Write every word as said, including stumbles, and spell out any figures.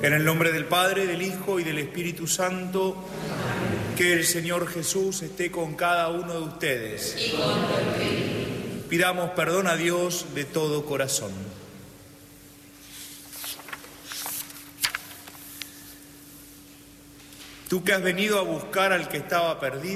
En el nombre del Padre, del Hijo y del Espíritu Santo, que el Señor Jesús esté con cada uno de ustedes. Y con tu espíritu. Pidamos perdón a Dios de todo corazón. Tú que has venido a buscar al que estaba perdido,